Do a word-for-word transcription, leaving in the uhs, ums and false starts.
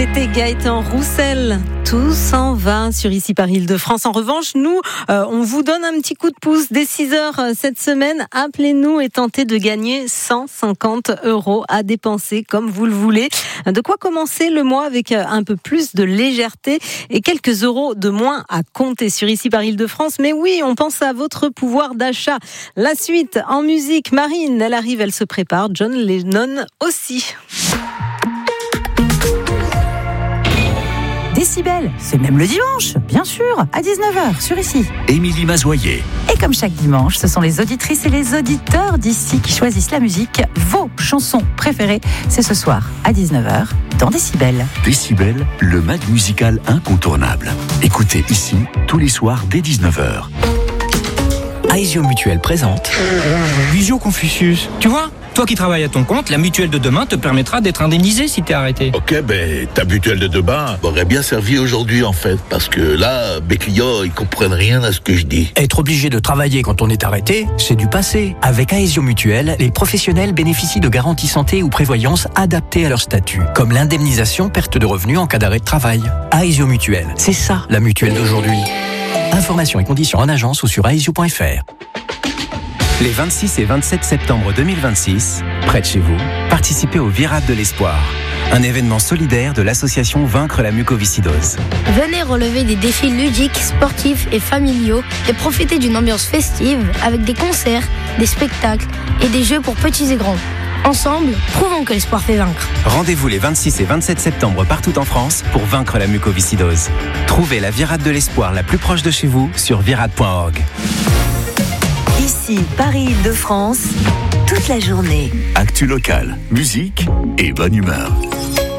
C'était Gaëtan Roussel. Tout s'en va sur Ici par Île-de-France. En revanche, nous, euh, on vous donne un petit coup de pouce dès six heures cette semaine. Appelez-nous et tentez de gagner cent cinquante euros à dépenser comme vous le voulez. De quoi commencer le mois avec un peu plus de légèreté et quelques euros de moins à compter sur Ici par Île-de-France. Mais oui, on pense à votre pouvoir d'achat. La suite en musique, Marine, elle arrive, elle se prépare. John Lennon aussi. Décibel, c'est même le dimanche, bien sûr, à dix-neuf heures sur Ici. Émilie Mazoyer. Et comme chaque dimanche, ce sont les auditrices et les auditeurs d'Ici qui choisissent la musique, vos chansons préférées. C'est ce soir à dix-neuf heures dans Décibel. Décibel, le mag musical incontournable. Écoutez Ici tous les soirs dès dix-neuf heures. Aesio Mutuelle présente Visio Confucius, tu vois, toi qui travailles à ton compte, la mutuelle de demain te permettra d'être indemnisé si t'es arrêté. Ok, ben ta mutuelle de demain m'aurait bien servi aujourd'hui en fait, parce que là, mes clients, ils comprennent rien à ce que je dis. Être obligé de travailler quand on est arrêté, c'est du passé. Avec Aesio Mutuelle, les professionnels bénéficient de garanties santé ou prévoyance adaptées à leur statut, comme l'indemnisation perte de revenus en cas d'arrêt de travail. Aesio Mutuelle, c'est ça la mutuelle d'aujourd'hui. Informations et conditions en agence ou sur aesio point f r. Les vingt-six et vingt-sept septembre deux mille vingt-six, près de chez vous, participez au Virade de l'Espoir, un événement solidaire de l'association Vaincre la mucoviscidose. Venez relever des défis ludiques, sportifs et familiaux et profiter d'une ambiance festive avec des concerts, des spectacles et des jeux pour petits et grands. Ensemble, prouvons que l'espoir fait vaincre. Rendez-vous les vingt-six et vingt-sept septembre partout en France pour vaincre la mucoviscidose. Trouvez la Virade de l'Espoir la plus proche de chez vous sur virade point org. Ici, Paris-Île-de-France, toute la journée. Actu local, musique et bonne humeur.